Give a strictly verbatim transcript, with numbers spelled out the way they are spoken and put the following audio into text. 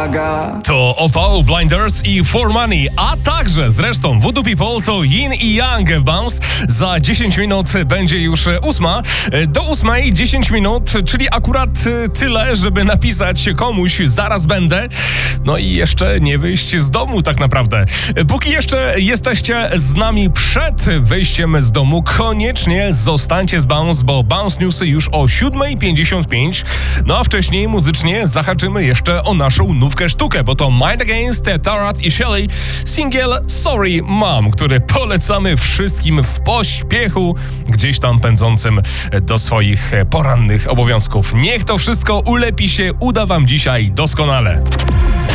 uwaga. To Opał, Blinders i For Money, a także zresztą Voodoo People to Yin i Yang w Bounce. Za dziesięć minut będzie już ósma. Do ósmej dziesięć minut, czyli akurat tyle, żeby napisać komuś zaraz będę. No i jeszcze nie wyjść z domu tak naprawdę. Póki jeszcze jesteście z nami przed wyjściem z domu, koniecznie zostańcie z Bounce, bo Bounce Newsy już o siódma pięćdziesiąt pięć. No a wcześniej muzycznie zahaczymy jeszcze o naszą nówkę sztukę, bo to Mind Against, Tarat i Shelly, singiel Sorry Mom, który polecamy wszystkim w pośpiechu, gdzieś tam pędzącym do swoich porannych obowiązków. Niech to wszystko ulepi się, uda wam dzisiaj doskonale.